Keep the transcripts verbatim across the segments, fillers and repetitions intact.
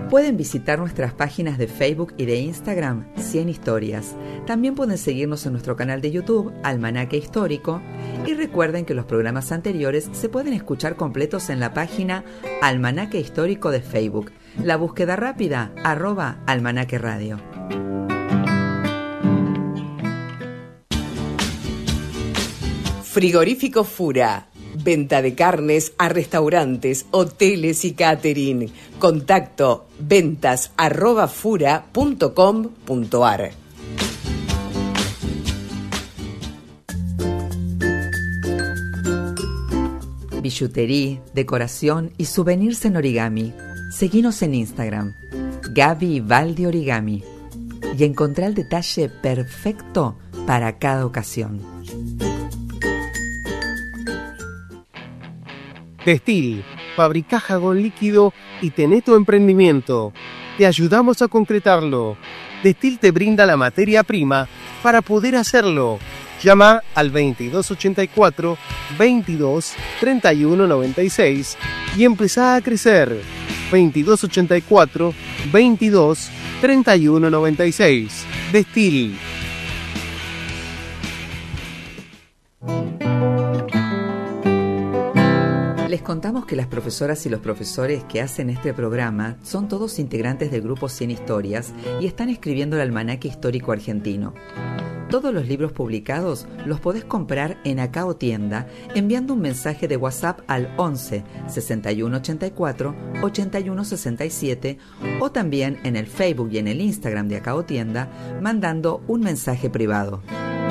Pueden visitar nuestras páginas de Facebook y de Instagram, cien Historias. También pueden seguirnos en nuestro canal de YouTube, Almanaque Histórico. Y recuerden que los programas anteriores se pueden escuchar completos en la página Almanaque Histórico de Facebook. La búsqueda rápida, arroba Almanaque Radio. Frigorífico Fura. Venta de carnes a restaurantes, hoteles y catering. Contacto ventas arroba fura punto com punto ar. Billutería, decoración y souvenirs en origami. Seguinos en Instagram, Gaby y Valdi Origami, y encontrá el detalle perfecto para cada ocasión. Destil, fabricá jabón líquido y tené tu emprendimiento. Te ayudamos a concretarlo. Destil te brinda la materia prima para poder hacerlo. Llama al veintidós ochenta y cuatro, veintidós treinta y uno noventa y seis y empezá a crecer. veintidós ochenta y cuatro, veintidós treinta y uno noventa y seis. Destil. Les contamos que las profesoras y los profesores que hacen este programa son todos integrantes del grupo cien Historias y están escribiendo el Almanaque Histórico Argentino. Todos los libros publicados los podés comprar en Acao Tienda enviando un mensaje de WhatsApp al once, sesenta y uno ochenta y cuatro, ochenta y uno sesenta y siete o también en el Facebook y en el Instagram de Acao Tienda mandando un mensaje privado.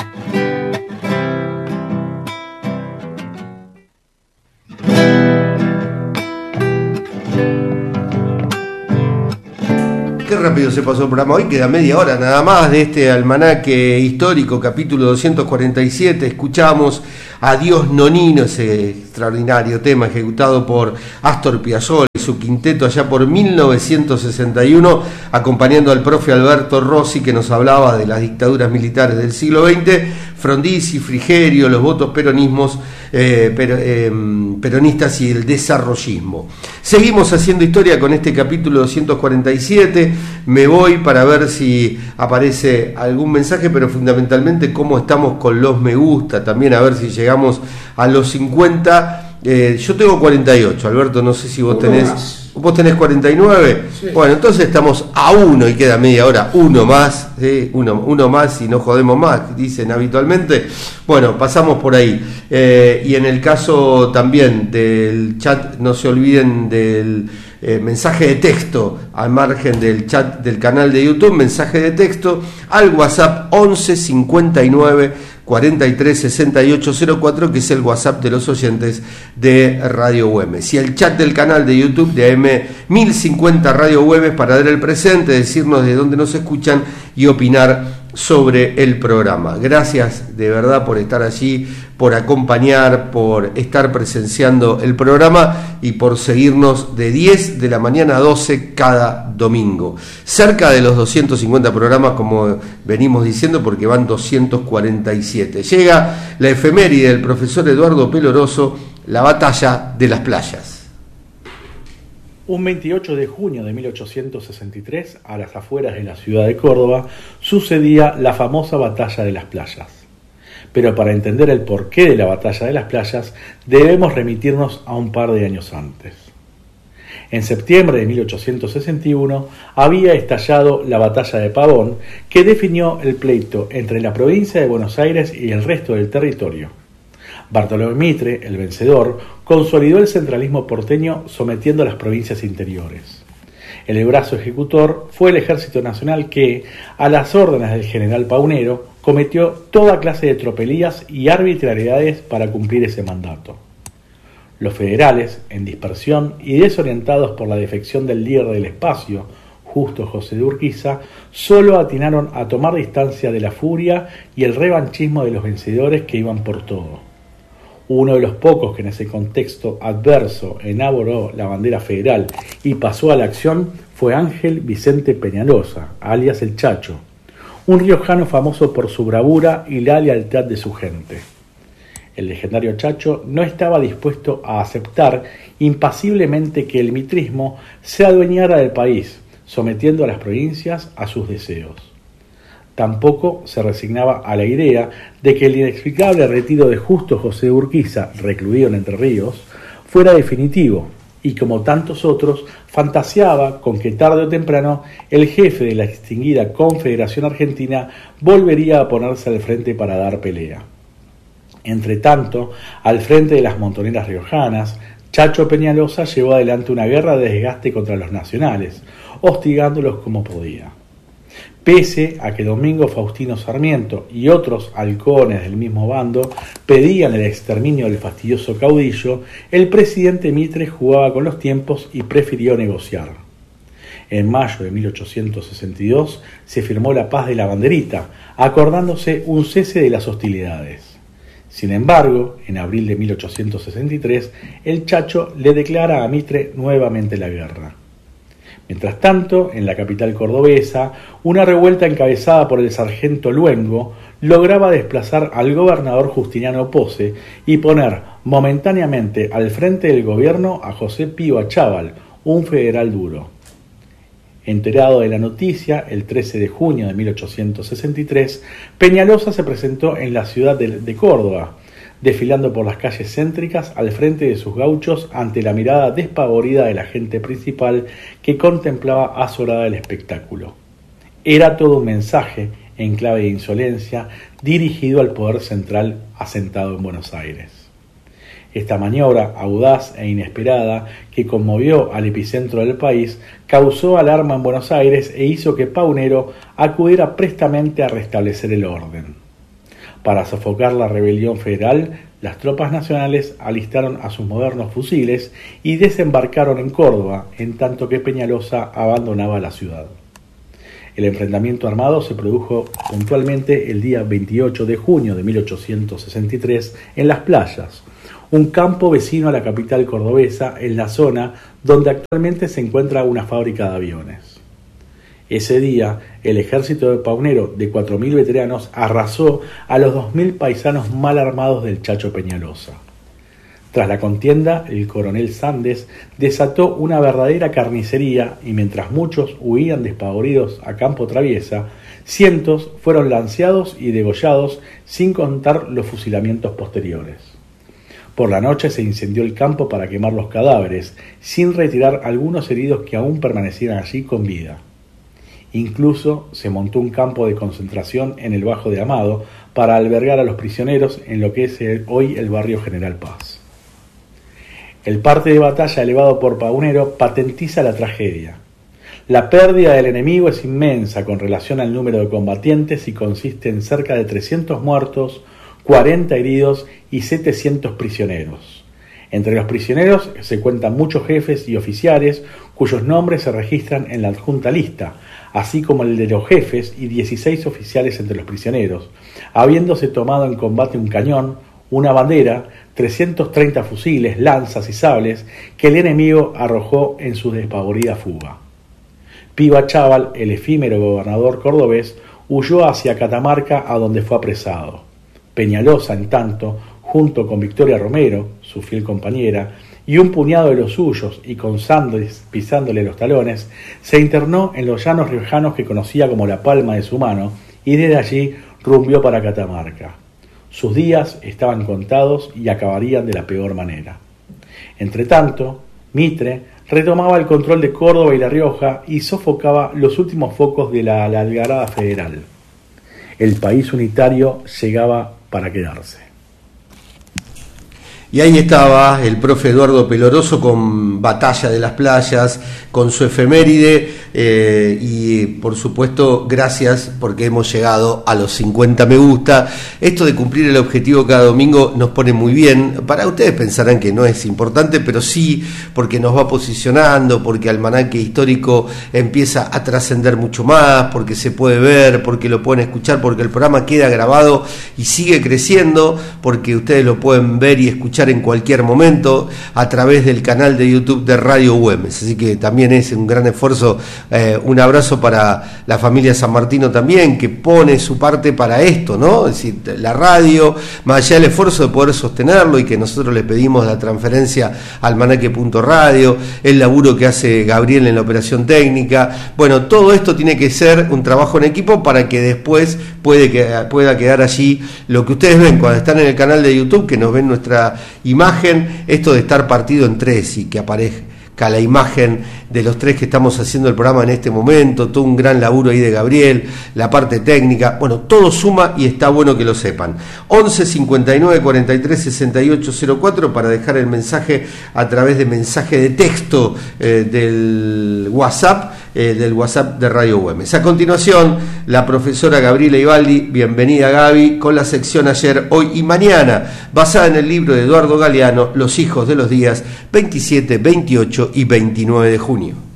Qué rápido se pasó el programa. Hoy queda media hora nada más de este Almanaque Histórico, capítulo doscientos cuarenta y siete. Escuchamos Adiós Nonino, ese extraordinario tema ejecutado por Astor Piazzolla y su quinteto allá por mil novecientos sesenta y uno, acompañando al profe Alberto Rossi, que nos hablaba de las dictaduras militares del siglo veinte, Frondizi, Frigerio, los votos peronismos, eh, per, eh, peronistas y el desarrollismo. Seguimos haciendo historia con este capítulo doscientos cuarenta y siete. Me voy para ver si aparece algún mensaje, pero fundamentalmente cómo estamos con los me gusta, también a ver si llegamos a los cincuenta. Eh, yo tengo cuarenta y ocho, Alberto, no sé si vos tenés... Más. ¿Vos tenés cuarenta y nueve? Sí. Bueno, entonces estamos a uno y queda media hora, uno más, ¿sí? uno, uno más y no jodemos más, dicen habitualmente. Bueno, pasamos por ahí. Eh, y en el caso también del chat, no se olviden del eh, mensaje de texto, al margen del chat del canal de YouTube, mensaje de texto al WhatsApp once cincuenta y nueve cuarenta y tres sesenta y ocho cero cuatro, que es el WhatsApp de los oyentes de Radio Güemes. Y el chat del canal de YouTube de A M mil cincuenta Radio Güemes para dar el presente, decirnos de dónde nos escuchan y opinar sobre el programa. Gracias de verdad por estar allí, por acompañar, por estar presenciando el programa y por seguirnos de diez de la mañana a doce cada domingo. Cerca de los doscientos cincuenta programas, como venimos diciendo, porque van doscientos cuarenta y siete. Llega la efeméride del profesor Eduardo Peloroso, la batalla de las playas. Un veintiocho de junio de mil ochocientos sesenta y tres, a las afueras de la ciudad de Córdoba, sucedía la famosa Batalla de las Playas. Pero para entender el porqué de la Batalla de las Playas, debemos remitirnos a un par de años antes. En septiembre de mil ochocientos sesenta y uno había estallado la Batalla de Pavón, que definió el pleito entre la provincia de Buenos Aires y el resto del territorio. Bartolomé Mitre, el vencedor, consolidó el centralismo porteño sometiendo a las provincias interiores. El brazo ejecutor fue el Ejército Nacional que, a las órdenes del general Paunero, cometió toda clase de tropelías y arbitrariedades para cumplir ese mandato. Los federales, en dispersión y desorientados por la defección del líder del espacio, Justo José de Urquiza, solo atinaron a tomar distancia de la furia y el revanchismo de los vencedores que iban por todo. Uno de los pocos que en ese contexto adverso enarboló la bandera federal y pasó a la acción fue Ángel Vicente Peñalosa, alias El Chacho, un riojano famoso por su bravura y la lealtad de su gente. El legendario Chacho no estaba dispuesto a aceptar impasiblemente que el mitrismo se adueñara del país, sometiendo a las provincias a sus deseos. Tampoco se resignaba a la idea de que el inexplicable retiro de Justo José de Urquiza, recluido en Entre Ríos, fuera definitivo, y como tantos otros, fantaseaba con que tarde o temprano el jefe de la extinguida Confederación Argentina volvería a ponerse al frente para dar pelea. Entre tanto, al frente de las montoneras riojanas, Chacho Peñalosa llevó adelante una guerra de desgaste contra los nacionales, hostigándolos como podía. Pese a que Domingo Faustino Sarmiento y otros halcones del mismo bando pedían el exterminio del fastidioso caudillo, el presidente Mitre jugaba con los tiempos y prefirió negociar. En mayo de mil ochocientos sesenta y dos se firmó la Paz de la Banderita, acordándose un cese de las hostilidades. Sin embargo, en abril de mil ochocientos sesenta y tres, el Chacho le declara a Mitre nuevamente la guerra. Mientras tanto, en la capital cordobesa, una revuelta encabezada por el sargento Luengo lograba desplazar al gobernador Justiniano Pose y poner momentáneamente al frente del gobierno a José Pío Achával, un federal duro. Enterado de la noticia, el trece de junio de mil ochocientos sesenta y tres, Peñalosa se presentó en la ciudad de, de Córdoba, desfilando por las calles céntricas al frente de sus gauchos ante la mirada despavorida de la gente principal que contemplaba azorada el espectáculo. Era todo un mensaje, en clave de insolencia, dirigido al poder central asentado en Buenos Aires. Esta maniobra, audaz e inesperada, que conmovió al epicentro del país, causó alarma en Buenos Aires e hizo que Paunero acudiera prestamente a restablecer el orden. Para sofocar la rebelión federal, las tropas nacionales alistaron a sus modernos fusiles y desembarcaron en Córdoba, en tanto que Peñalosa abandonaba la ciudad. El enfrentamiento armado se produjo puntualmente el día veintiocho de junio de mil ochocientos sesenta y tres en Las Playas, un campo vecino a la capital cordobesa, en la zona donde actualmente se encuentra una fábrica de aviones. Ese día, el ejército de Paunero, de cuatro mil veteranos, arrasó a los dos mil paisanos mal armados del Chacho Peñalosa. Tras la contienda, el coronel Sandes desató una verdadera carnicería y mientras muchos huían despavoridos a campo traviesa, cientos fueron lanceados y degollados sin contar los fusilamientos posteriores. Por la noche se incendió el campo para quemar los cadáveres, sin retirar algunos heridos que aún permanecieran allí con vida. Incluso se montó un campo de concentración en el Bajo de Amado para albergar a los prisioneros en lo que es hoy el barrio General Paz. El parte de batalla elevado por Paunero patentiza la tragedia. La pérdida del enemigo es inmensa con relación al número de combatientes y consiste en cerca de trescientos muertos, cuarenta heridos y setecientos prisioneros. Entre los prisioneros se cuentan muchos jefes y oficiales cuyos nombres se registran en la adjunta lista, así como el de los jefes y dieciséis oficiales entre los prisioneros, habiéndose tomado en combate un cañón, una bandera, trescientos treinta fusiles, lanzas y sables que el enemigo arrojó en su despavorida fuga. Pío Achával, el efímero gobernador cordobés, huyó hacia Catamarca, a donde fue apresado. Peñalosa, en tanto, junto con Victoria Romero, su fiel compañera, y un puñado de los suyos, y con Sandes pisándole los talones, se internó en los llanos riojanos que conocía como la palma de su mano, y desde allí rumbió para Catamarca. Sus días estaban contados y acabarían de la peor manera. Entretanto, Mitre retomaba el control de Córdoba y La Rioja y sofocaba los últimos focos de la, la algarada federal. El país unitario llegaba para quedarse. Y ahí estaba el profe Eduardo Peloroso con Batalla de las Playas, con su efeméride, eh, y por supuesto gracias porque hemos llegado a los cincuenta me gusta. Esto de cumplir el objetivo cada domingo nos pone muy bien. Para ustedes pensarán que no es importante, pero sí, porque nos va posicionando, porque Almanaque Histórico empieza a trascender mucho más, porque se puede ver, porque lo pueden escuchar, porque el programa queda grabado y sigue creciendo, porque ustedes lo pueden ver y escuchar escuchar en cualquier momento a través del canal de YouTube de Radio Güemes. Así que también es un gran esfuerzo. Eh, un abrazo para la familia San Martino también, que pone su parte para esto, ¿no? Es decir, la radio, más allá del esfuerzo de poder sostenerlo y que nosotros le pedimos la transferencia al almanaque punto radio, el laburo que hace Gabriel en la operación técnica. Bueno, todo esto tiene que ser un trabajo en equipo para que después puede que, pueda quedar allí lo que ustedes ven cuando están en el canal de YouTube, que nos ven nuestra imagen, esto de estar partido en tres y que aparezca la imagen de los tres que estamos haciendo el programa en este momento, todo un gran laburo ahí de Gabriel, la parte técnica, bueno, todo suma y está bueno que lo sepan. once cincuenta y nueve cuarenta y tres sesenta y ocho cero cuatro para dejar el mensaje a través de mensaje de texto eh, del WhatsApp, eh, del WhatsApp de Radio Güemes. A continuación, la profesora Gabriela Ibaldi, bienvenida Gaby, con la sección Ayer, Hoy y Mañana, basada en el libro de Eduardo Galeano, Los hijos de los días veintisiete, veintiocho y veintinueve de junio.